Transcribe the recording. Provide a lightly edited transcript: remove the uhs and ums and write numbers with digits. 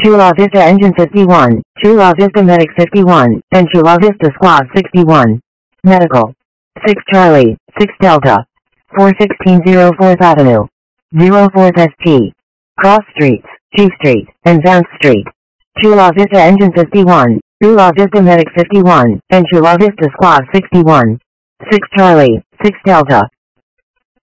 Chula Vista Engine 51, Chula Vista Medic 51, and Chula Vista Squad 61. Medical. 6 Charlie, 6 Delta. 416 04th Avenue. 04th ST. Cross Streets, Chief Street, and Vance Street. Chula Vista Engine 51, Chula Vista Medic 51, and Chula Vista Squad 61. 6 Charlie, 6 Delta.